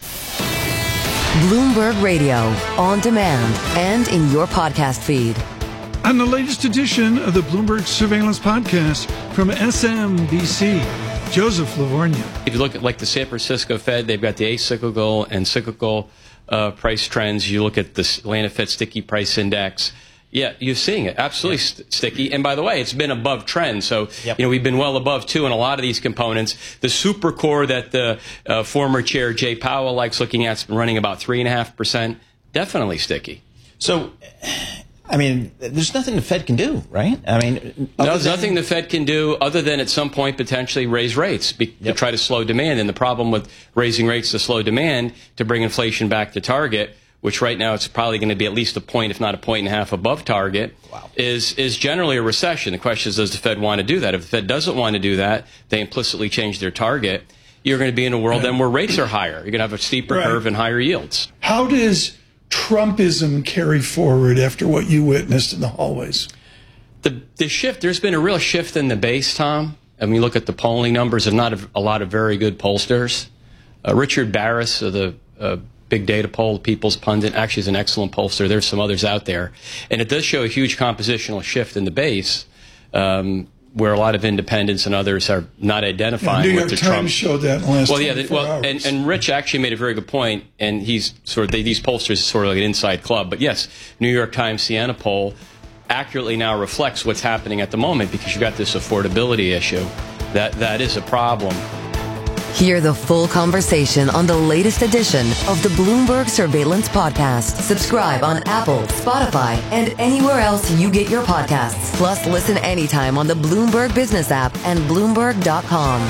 Bloomberg Radio, on demand and in your podcast feed. On the latest edition of the Bloomberg Surveillance Podcast from SMBC, Joseph Livornia. If you look at like the San Francisco Fed, they've got the acyclical and cyclical price trends. You look at the Atlanta Fed Sticky Price Index. Yeah, you're seeing it. Absolutely sticky. And by the way, it's been above trend. So, we've been well above, too, in a lot of these components. The super core that the former chair, Jay Powell, likes looking at has been running about 3.5%. Definitely sticky. So, I mean, there's nothing the Fed can do, right? I mean, there's nothing the Fed can do other than at some point potentially raise rates to try to slow demand. And the problem with raising rates to slow demand to bring inflation back to target, which right now it's probably going to be at least a point, if not a point and a half above target, is generally a recession. The question is, does the Fed want to do that? If the Fed doesn't want to do that, they implicitly change their target. You're going to be in a world then where rates are higher. You're going to have a steeper curve and higher yields. How does Trumpism carry forward after what you witnessed in the hallways? The shift, there's been a real shift in the base, Tom. I mean, look at the polling numbers of not a lot of very good pollsters. Richard Barris of the Big Data Poll, People's Pundit, actually is an excellent pollster. There's some others out there. And it does show a huge compositional shift in the base, where a lot of independents and others are not identifying with the Trump. New York Times showed that in the last 24 hours. And Rich actually made a very good point, and he's sort of, these pollsters are sort of like an inside club. But yes, New York Times Siena poll accurately now reflects what's happening at the moment, because you've got this affordability issue. That is a problem. Hear the full conversation on the latest edition of the Bloomberg Surveillance Podcast. Subscribe on Apple, Spotify, and anywhere else you get your podcasts. Plus, listen anytime on the Bloomberg Business app and Bloomberg.com.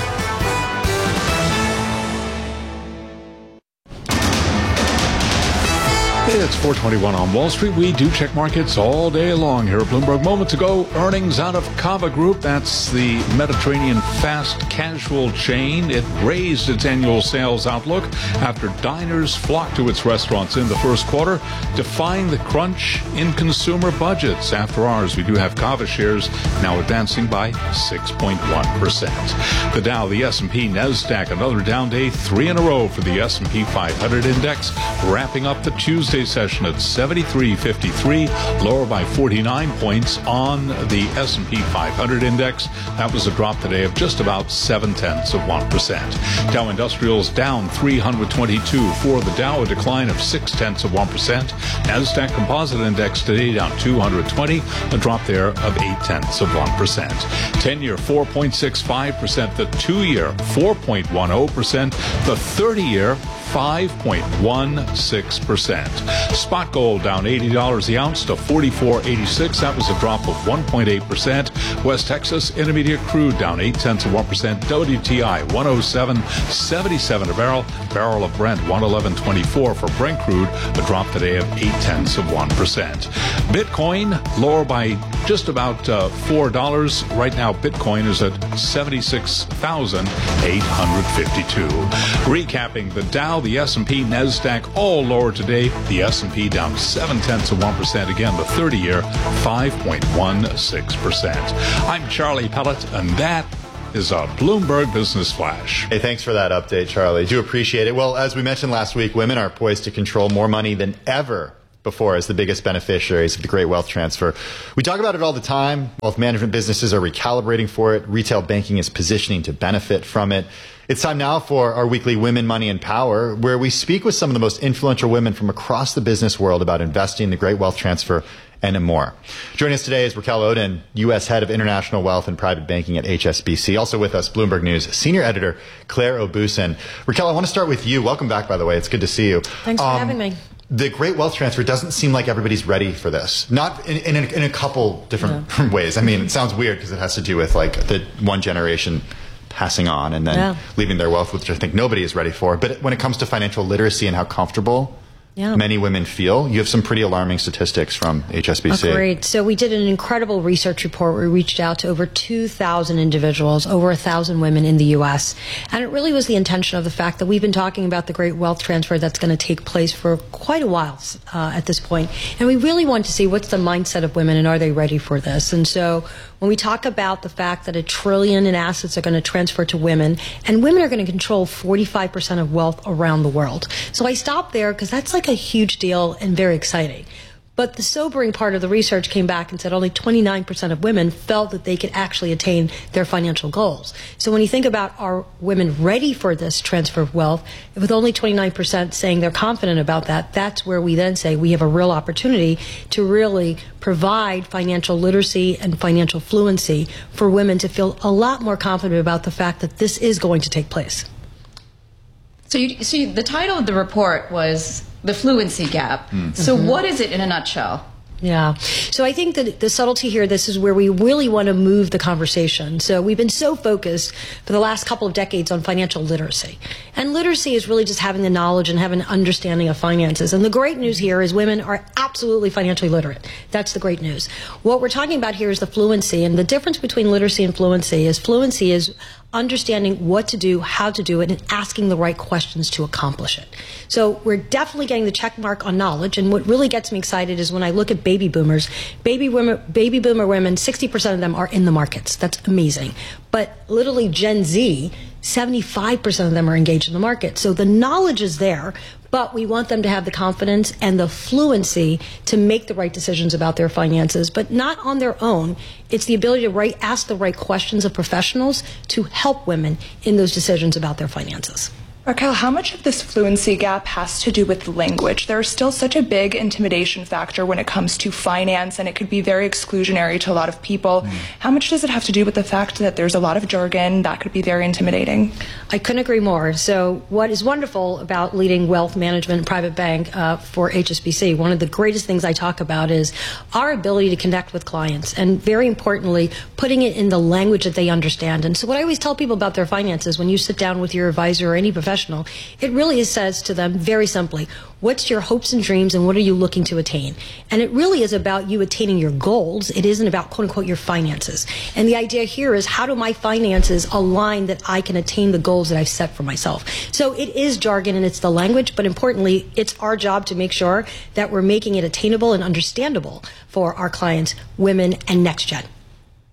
It's 4:21 on Wall Street. We do check markets all day long here at Bloomberg. Moments ago, earnings out of Cava Group. That's the Mediterranean fast casual chain. It raised its annual sales outlook after diners flocked to its restaurants in the first quarter, defying the crunch in consumer budgets. After hours, we do have Cava shares now advancing by 6.1%. The Dow, the S&P, NASDAQ, another down day, 3 in a row for the S&P 500 index, wrapping up the Tuesday session at 73.53, lower by 49 points on the S&P 500 index. That was a drop today of just about 0.7%. Dow Industrials down 322 for the Dow, a decline of 0.6%. Nasdaq Composite Index today down 220, a drop there of 0.8%. 10-year 4.65%, the 2-year 4.10%, the 30-year 5.16%. Spot gold down $80 the ounce to $44.86. That was a drop of 1.8%. West Texas Intermediate crude down 0.8%. WTI 107.77 a barrel. Barrel of Brent 111.24 for Brent crude. A drop today of 0.8%. Bitcoin lower by just about $4. Right now, Bitcoin is at 76,852. Recapping the Dow, the S&P, NASDAQ, all lower today. The S&P down 0.7%. Again, the 30-year 5.16%. I'm Charlie Pellet, and that is a Bloomberg Business Flash. Hey, thanks for that update, Charlie. Do appreciate it. Well, as we mentioned last week, women are poised to control more money than ever before as the biggest beneficiaries of the great wealth transfer. We talk about it all the time. Wealth management businesses are recalibrating for it. Retail banking is positioning to benefit from it. It's time now for our weekly Women, Money, and Power, where we speak with some of the most influential women from across the business world about investing, the great wealth transfer, and more. Joining us today is Raquel Odin, U.S. Head of International Wealth and Private Banking at HSBC. Also with us, Bloomberg News Senior Editor Claire Obusin. Raquel, I want to start with you. Welcome back, by the way. It's good to see you. Thanks for having me. The great wealth transfer doesn't seem like everybody's ready for this. Not in a couple different ways. I mean, it sounds weird because it has to do with like the one generation passing on and then leaving their wealth, which I think nobody is ready for. But when it comes to financial literacy and how comfortable many women feel, you have some pretty alarming statistics from HSBC. Agreed. So we did an incredible research report. We reached out to over 2,000 individuals, over 1,000 women in the U.S. And it really was the intention of the fact that we've been talking about the great wealth transfer that's going to take place for quite a while at this point. And we really want to see what's the mindset of women and are they ready for this. And so when we talk about the fact that $1 trillion in assets are going to transfer to women, and women are going to control 45% of wealth around the world. So I stopped there because that's like a huge deal and very exciting. But the sobering part of the research came back and said only 29% of women felt that they could actually attain their financial goals. So when you think about are women ready for this transfer of wealth, with only 29% saying they're confident about that, that's where we then say we have a real opportunity to really provide financial literacy and financial fluency for women to feel a lot more confident about the fact that this is going to take place. So you see, the title of the report was The Fluency Gap. So what is it in a nutshell? Yeah. So I think that the subtlety here, this is where we really want to move the conversation. So we've been so focused for the last couple of decades on financial literacy. And literacy is really just having the knowledge and having an understanding of finances. And the great news here is women are absolutely financially literate. That's the great news. What we're talking about here is the fluency. And the difference between literacy and fluency is understanding what to do, how to do it, and asking the right questions to accomplish it. So we're definitely getting the check mark on knowledge. And what really gets me excited is when I look at baby boomers. Baby boomer women, 60% of them are in the markets. That's amazing. But literally Gen Z, 75% of them are engaged in the market. So the knowledge is there, but we want them to have the confidence and the fluency to make the right decisions about their finances, but not on their own. It's the ability to ask the right questions of professionals to help women in those decisions about their finances. Raquel, how much of this fluency gap has to do with language? There's still such a big intimidation factor when it comes to finance, and it could be very exclusionary to a lot of people. How much does it have to do with the fact that there's a lot of jargon that could be very intimidating? I couldn't agree more. So what is wonderful about leading wealth management and private bank for HSBC, one of the greatest things I talk about is our ability to connect with clients, and very importantly, putting it in the language that they understand. And so what I always tell people about their finances, when you sit down with your advisor or any professional, it really says to them very simply, what's your hopes and dreams and what are you looking to attain? And it really is about you attaining your goals. It isn't about, quote unquote, your finances. And the idea here is, how do my finances align that I can attain the goals that I've set for myself? So it is jargon and it's the language, but importantly, it's our job to make sure that we're making it attainable and understandable for our clients, women, and next gen.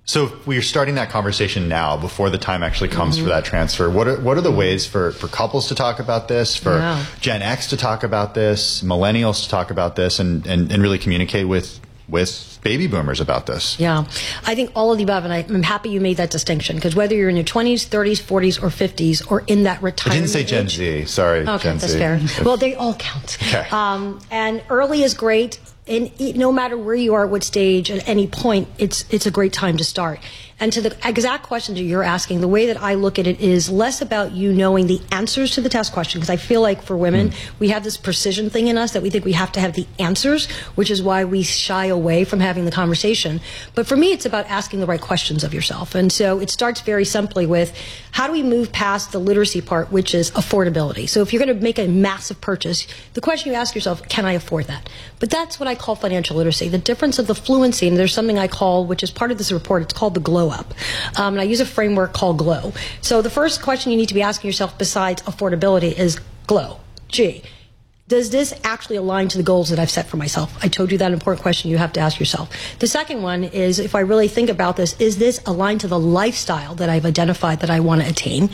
So if we're starting that conversation now, before the time actually comes for that transfer, what are the ways for couples to talk about this, for Gen X to talk about this, millennials to talk about this, and really communicate with baby boomers about this? Yeah, I think all of the above, and I'm happy you made that distinction, because whether you're in your 20s, 30s, 40s, or 50s, or in that retirement I didn't say Gen Z, sorry. Okay, Gen that's Z. fair. Well, they all count. Okay. And early is great. And no matter where you are at what stage, at any point, it's a great time to start. And to the exact question that you're asking, the way that I look at it is less about you knowing the answers to the test question, because I feel like for women, we have this precision thing in us that we think we have to have the answers, which is why we shy away from having the conversation. But for me, it's about asking the right questions of yourself. And so it starts very simply with, how do we move past the literacy part, which is affordability? So if you're going to make a massive purchase, the question you ask yourself, can I afford that? But that's what I call financial literacy. The difference of the fluency, and there's something I call, which is part of this report, it's called the GLOW Up. And I use a framework called GLOW. So the first question you need to be asking yourself besides affordability is GLOW. G. Does this actually align to the goals that I've set for myself? I told you that important question you have to ask yourself. The second one is, if I really think about this, is this aligned to the lifestyle that I've identified that I want to attain?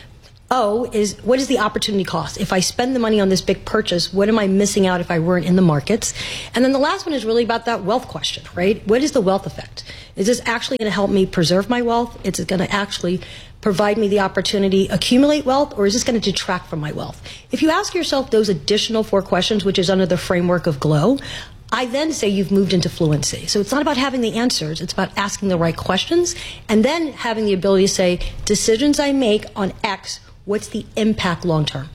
O is, what is the opportunity cost? If I spend the money on this big purchase, what am I missing out if I weren't in the markets? And then the last one is really about that wealth question, right? What is the wealth effect? Is this actually going to help me preserve my wealth? Is it going to actually provide me the opportunity to accumulate wealth, or is this going to detract from my wealth? If you ask yourself those additional 4 questions, which is under the framework of GLOW, I then say you've moved into fluency. So it's not about having the answers, it's about asking the right questions, and then having the ability to say, decisions I make on X, what's the impact long term?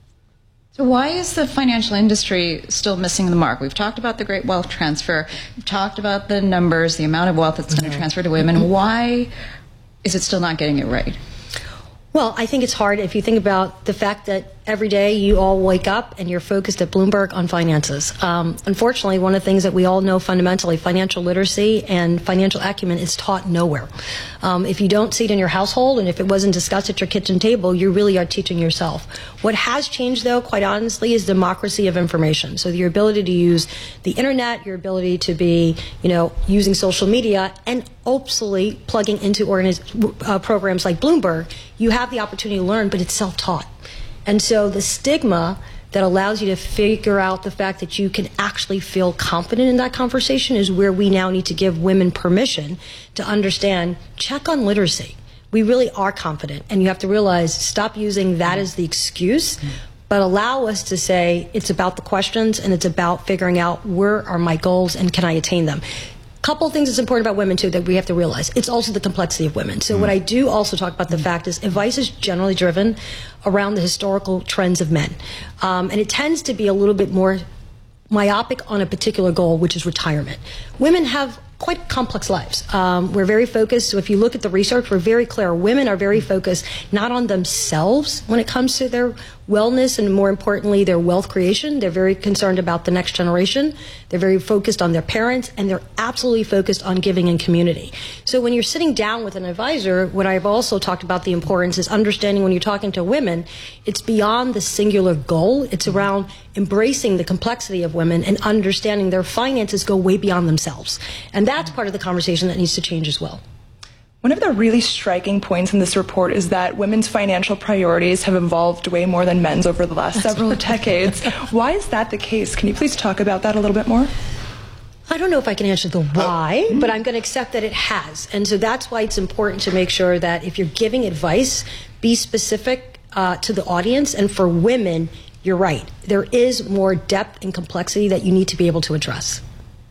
So why is the financial industry still missing the mark? We've talked about the great wealth transfer. We've talked about the numbers, the amount of wealth that's going to transfer to women. Why is it still not getting it right? Well, I think it's hard if you think about the fact that every day you all wake up and you're focused at Bloomberg on finances. Unfortunately, one of the things that we all know fundamentally, financial literacy and financial acumen is taught nowhere. If you don't see it in your household, and if it wasn't discussed at your kitchen table, you really are teaching yourself. What has changed, though, quite honestly, is democracy of information. So your ability to use the internet, your ability to be, using social media, and hopefully plugging into programs like Bloomberg, you have the opportunity to learn, but it's self-taught. And so the stigma that allows you to figure out the fact that you can actually feel confident in that conversation is where we now need to give women permission to understand, check on literacy. We really are confident, and you have to realize, stop using that as the excuse, but allow us to say it's about the questions and it's about figuring out where are my goals and can I attain them. Couple of things that's important about women, too, that we have to realize. It's also the complexity of women. So what I do also talk about the fact is advice is generally driven around the historical trends of men. And it tends to be a little bit more myopic on a particular goal, which is retirement. Women have quite complex lives. We're very focused. So if you look at the research, we're very clear. Women are very focused not on themselves when it comes to their wellness and, more importantly, their wealth creation. They're very concerned about the next generation. They're very focused on their parents, and they're absolutely focused on giving in community. So when you're sitting down with an advisor, what I've also talked about the importance is understanding when you're talking to women, it's beyond the singular goal. It's around embracing the complexity of women and understanding their finances go way beyond themselves. And that's part of the conversation that needs to change as well. One of the really striking points in this report is that women's financial priorities have evolved way more than men's over the last several decades. Why is that the case? Can you please talk about that a little bit more? I don't know if I can answer the why, but I'm going to accept that it has. And so that's why it's important to make sure that if you're giving advice, be specific to the audience. And for women, you're right. There is more depth and complexity that you need to be able to address.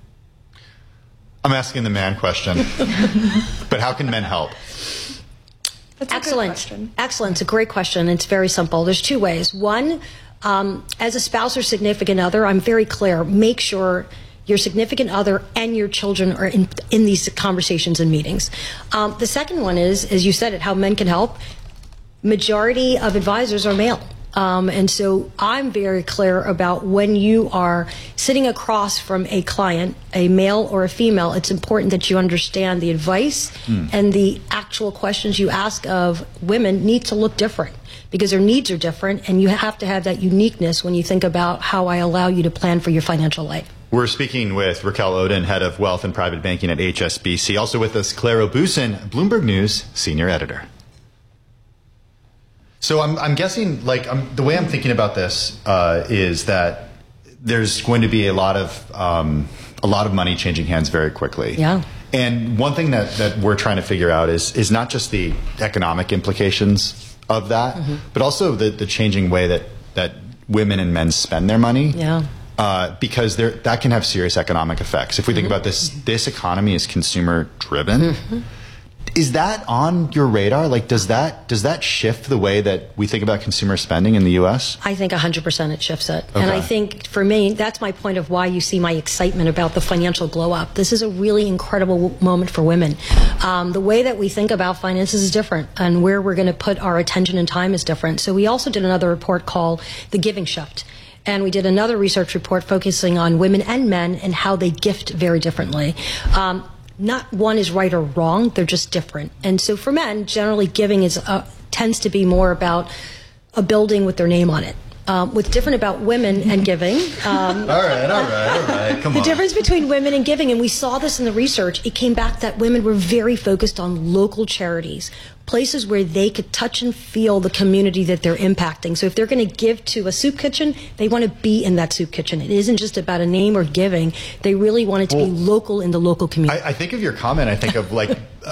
I'm asking the man question, but how can men help? That's excellent. Excellent. It's a great question. It's very simple. There's 2 ways. One, as a spouse or significant other, I'm very clear. Make sure your significant other and your children are in these conversations and meetings. The second one is, as you said it, how men can help. Majority of advisors are male. And so I'm very clear about when you are sitting across from a client, a male or a female, it's important that you understand the advice and the actual questions you ask of women need to look different because their needs are different, and you have to have that uniqueness when you think about how I allow you to plan for your financial life. We're speaking with Raquel Odin, Head of Wealth and Private Banking at HSBC. Also with us, Claire Obusin, Bloomberg News Senior Editor. So I'm guessing, the way I'm thinking about this is that there's going to be a lot of money changing hands very quickly. Yeah. And one thing that we're trying to figure out is not just the economic implications of that, but also the changing way that women and men spend their money. Yeah. Because that can have serious economic effects. If we think about this economy is consumer driven. Is that on your radar? Does that shift the way that we think about consumer spending in the U.S.? I think 100% it shifts it. Okay. And I think, for me, that's my point of why you see my excitement about the financial glow up. This is a really incredible moment for women. The way that we think about finances is different, and where we're going to put our attention and time is different. So we also did another report called The Giving Shift. And we did another research report focusing on women and men and how they gift very differently. Not one is right or wrong, they're just different. And so for men, generally giving tends to be more about a building with their name on it. What's different about women and giving. All right. Come on. The difference between women and giving, and we saw this in the research, it came back that women were very focused on local charities, places where they could touch and feel the community that they're impacting. So if they're going to give to a soup kitchen, they want to be in that soup kitchen. It isn't just about a name or giving. They really want it to be local in the local community. I think of your comment, I think of